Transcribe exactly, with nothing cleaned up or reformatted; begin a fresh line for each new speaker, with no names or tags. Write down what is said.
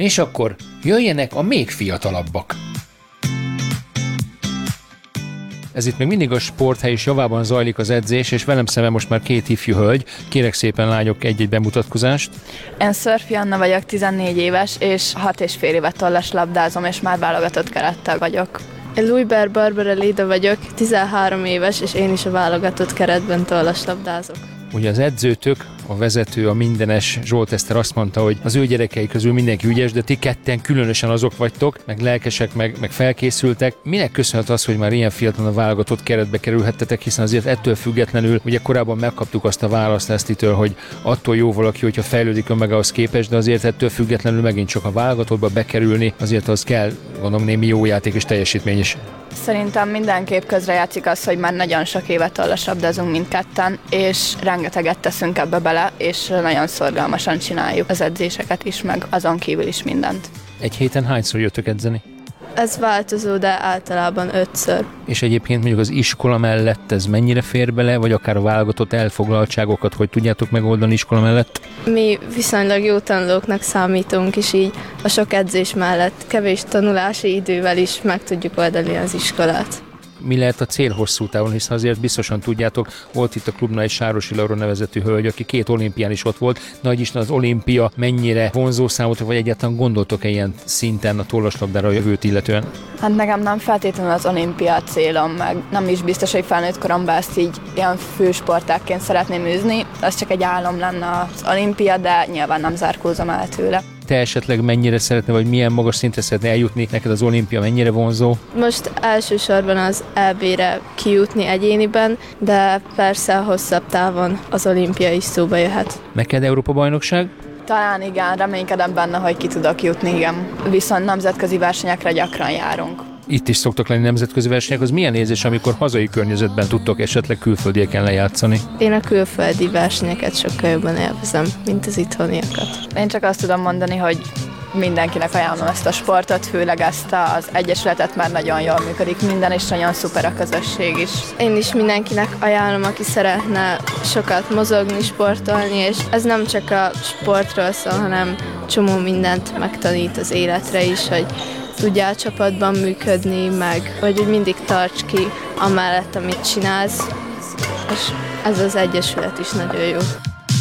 És akkor jöjjenek a még fiatalabbak. Ez itt még mindig a Sporthely javában zajlik az edzés, és velem szemben most már két ifjú hölgy. Kérek szépen, lányok, egy-egy bemutatkozást.
Én Szörfi Anna vagyok, tizennégy éves, és hat és fél éve tollas labdázom, és már válogatott kerettel vagyok.
Én Lujber Barbara Léda vagyok, tizenhárom éves, és én is a válogatott keretben tollas labdázok.
Ugye az edzőtök, a vezető, a mindenes Zsolt Eszter azt mondta, hogy az ő gyerekei közül mindenki ügyes, de ti ketten különösen azok vagytok, meg lelkesek, meg, meg felkészültek. Minek köszönhet az, hogy már ilyen fiatalon a válogatott keretbe kerülhettetek, hiszen azért ettől függetlenül, ugye korábban megkaptuk azt a választ Esztitől, hogy attól jó valaki, hogyha fejlődik önmaga ahhoz képest, de azért ettől függetlenül megint csak a válogatottba bekerülni, azért az kell, gondolom, némi jó játék és teljesítmény is.
Szerintem mindenképp közrejátszik az, hogy már nagyon sok évet tollaslabdázunk mindketten, és rengeteget teszünk ebbe bele, és nagyon szorgalmasan csináljuk az edzéseket is, meg azon kívül is mindent.
Egy héten hányszor jöttök edzeni?
Ez változó, de általában ötször.
És egyébként mondjuk az iskola mellett ez mennyire fér bele, vagy akár a válogatott elfoglaltságokat, hogy tudjátok megoldani iskola mellett?
Mi viszonylag jó tanulóknak számítunk, és így a sok edzés mellett kevés tanulási idővel is meg tudjuk oldani az iskolát.
Mi lehet a cél hosszú távon, hiszen azért biztosan tudjátok, volt itt a klubnál egy Sárosi Laura nevezetű hölgy, aki két olimpián is ott volt. Nagy Isten, az olimpia mennyire vonzó számotra, vagy egyáltalán gondoltok-e ilyen szinten a tollaslabdára a jövőt illetően?
Hát nekem nem feltétlenül az olimpia a célom, meg nem is biztos, hogy felnőtt koromban ezt így ilyen fősportákként szeretném űzni. Az csak egy álom lenne az olimpia, de nyilván nem zárkózom el tőle.
Te esetleg mennyire szeretne, vagy milyen magas szintre szeretne eljutni, neked az olimpia mennyire vonzó?
Most elsősorban az é bé-re kijutni egyéniben, de persze hosszabb távon az olimpia is szóba jöhet.
Neked Európa-bajnokság?
Talán igen, reménykedem benne, hogy ki tudok jutni, igen. Viszont nemzetközi versenyekre gyakran járunk.
Itt is szoktak lenni nemzetközi versenyek, az milyen érzés, amikor hazai környezetben tudtok esetleg külföldieken lejátszani?
Én a külföldi versenyeket sokkal jobban élvezem, mint az itthoniakat.
Én csak azt tudom mondani, hogy mindenkinek ajánlom ezt a sportot, főleg ezt az egyesületet, már nagyon jól működik minden, és nagyon szuper a közösség is.
Én is mindenkinek ajánlom, aki szeretne sokat mozogni, sportolni, és ez nem csak a sportról szól, hanem csomó mindent megtanít az életre is, hogy tudjál csapatban működni, meg vagy hogy mindig tarts ki amellett, amit csinálsz, és ez az egyesület is nagyon jó.